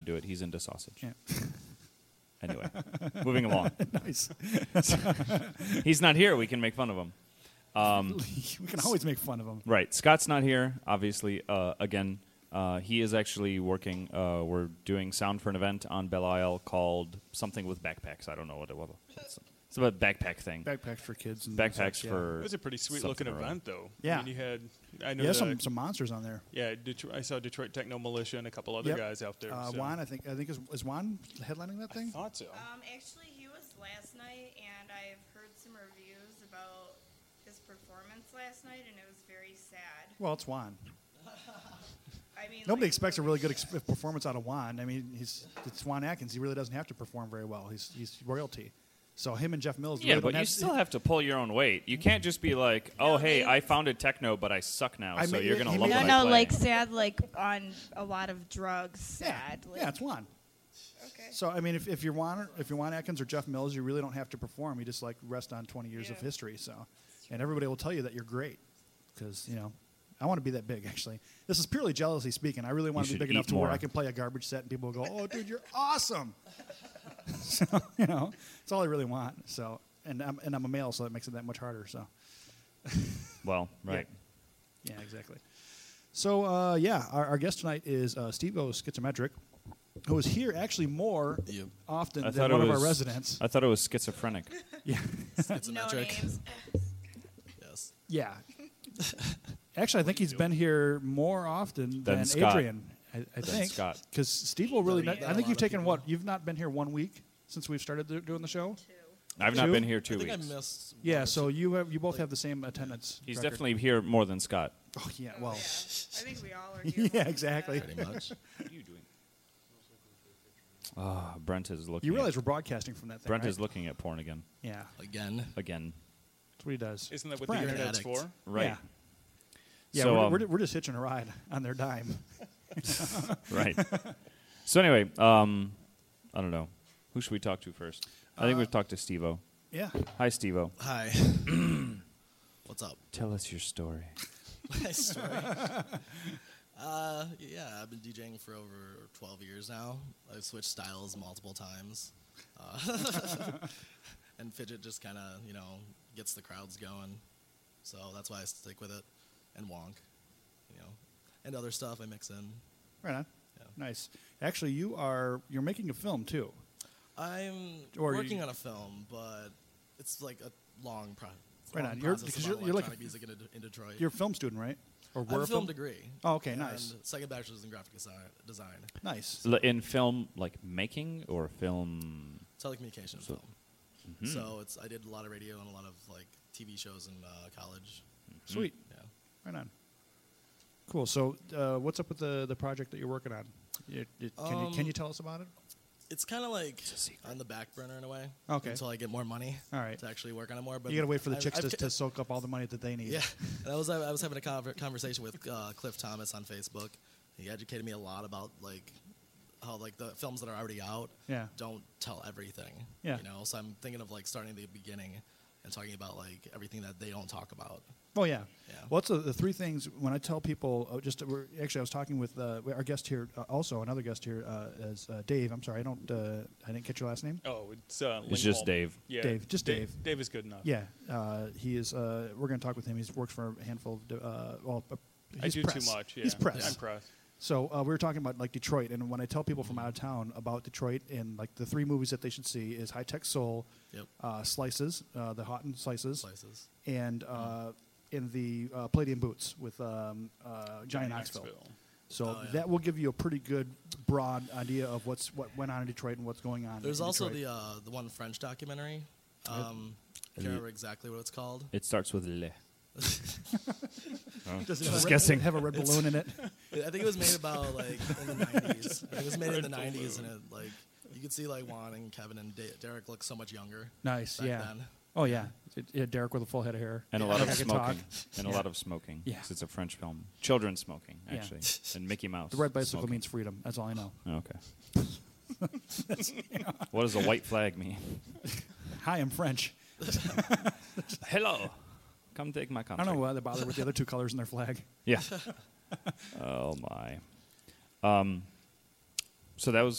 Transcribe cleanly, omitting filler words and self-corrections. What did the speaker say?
do it. He's into sausage. Yeah. Anyway, moving along. Nice. He's not here. We can make fun of him. We can always make fun of him. Right. Scott's not here, obviously. Again, he is actually working. We're doing sound for an event on Belle Isle called something with backpacks. I don't know what it was. It's about a backpack thing. Backpacks for kids. And Backpacks such, yeah. for. It was a pretty sweet-looking something or other. event, though. Yeah. I mean, you had... I know Yeah, that- some monsters on there. Yeah, I saw Detroit Techno Militia and a couple other Yep. guys out there. so. Juan, I think is Juan headlining that thing? Thought so. Actually, he was last night, and I've heard some reviews about his performance last night, and it was very sad. Well, it's Juan. I mean, Nobody like, expects a really good performance out of Juan. I mean, it's Juan Atkins. He really doesn't have to perform very well. He's royalty. So him and Jeff Mills. Yeah, really but don't you still have to pull your own weight. You can't just be like, "Oh, hey, I founded techno, but I suck now, I so mean, you're gonna he love made- what I No, play." like sad, like on a lot of drugs. Sad. Yeah, Like, yeah, it's Juan. okay. So I mean, if you're Juan Atkins or Jeff Mills, you really don't have to perform. You just like rest on 20 years of Yeah. history. So, and everybody will tell you that you're great because I want to be that big. Actually, this is purely jealousy speaking. I really want to You be should big enough eat to where more. I can play a garbage set and people will go, "Oh, dude, you're awesome." So it's all I really want. So, and I'm a male, so that makes it that much harder. So. Well, right. Yeah, exactly. So, our guest tonight is Steve O. Schizometric, who is here actually more Yep. often I than thought one it of our was. residents. I thought it was schizophrenic. Yeah. No Schizometric. names. Yes. Yeah. Actually, I think he's been here more often than Scott. Adrian. I think. Scott. Because Steve will really. Yeah. I think you've taken what? You've not been here 1 week since we've started doing the show. I've not Two? been here I 2 think weeks. I missed. Yeah. So you both have the same attendance. He's record. definitely here more than Scott. Oh yeah. Oh, Well. yeah. I think we all are here. Yeah. Exactly. pretty much. What are you doing? Ah, Brent is looking. You realize at, we're broadcasting from that thing, Brent right? is looking at porn again. Yeah. Again. Again. That's what he does. Isn't that what Brent. the internet's Addict. for? Right. Yeah. Yeah, So, we're just hitching a ride on their dime. Right. So anyway, I don't know. Who should we talk to first? I think we've talked to Steve-O. Yeah. Hi, Steve-O. Hi. What's up? Tell us your story. My story. Yeah, I've been DJing for over 12 years now. I've switched styles multiple times. And Fidget just kind of, gets the crowds going. So that's why I stick with it. And Wonk, and other stuff I mix in. Right on. Yeah. Nice. Actually, you're making a film too. I'm Or working you- on a film, but it's like a long process. Right on. Because you're like music in Detroit. you're a film student, right? Or I have were a film degree. Oh, okay, and nice. Second bachelor's in graphic design. Nice. In film, like making or film? Telecommunication So- film. So I did a lot of radio and a lot of like TV shows in college. Sweet. Yeah. Right on. Cool. So, what's up with the project that you're working on? Can you tell us about it? It's kind of like on the back burner in a way. Okay. Until I get more money. All right. To actually work on it more. But You got to wait for the I've- chicks I've- to soak up all the money that they need. Yeah. And I was having a conversation with Cliff Thomas on Facebook. He educated me a lot about like how like the films that are already out Yeah. don't tell everything. Yeah. So I'm thinking of like starting at the beginning and talking about like everything that they don't talk about. Oh yeah. Yeah. Well, it's the three things when I tell people. I was talking with our guest here, also another guest here, as Dave. I'm sorry, I didn't catch your last name. Oh, it's It's just Lingholm. Dave. Yeah, Dave, just Dave. Dave is good enough. Yeah, he is. We're going to talk with him. He's worked for a handful of. I he's do press. too much. Yeah. He's press. I'm press. So we were talking about like Detroit, and when I tell people from out of town about Detroit, and like the three movies that they should see is High Tech Soul, Yep. Slices, the Houghton Slices, Slices. and in the Palladium Boots with Johnny Knoxville. So Oh, yeah. that will give you a pretty good broad idea of what went on in Detroit and what's going on. There's in also Detroit. the one French documentary. I can't remember exactly what it's called. It starts with le. Does it Just have a guessing. have a red balloon in it. I think it was made about like in the 90s. It was made in the 90s, and it like you could see like Juan and Kevin and Derek look so much younger. Nice, back yeah. Then. Oh yeah, Derek with a full head of hair And a lot of I could talk. smoking. And a lot of smoking. Yeah. 'Cause it's a French film. Children smoking, Yeah. actually. And Mickey Mouse. The red bicycle smoking. means freedom. That's all I know. Oh, okay. What does a white flag mean? Hi, I'm French. Hello. Come take my I country. don't know why they bother with the other two colors in their flag. Yeah. Oh my. So that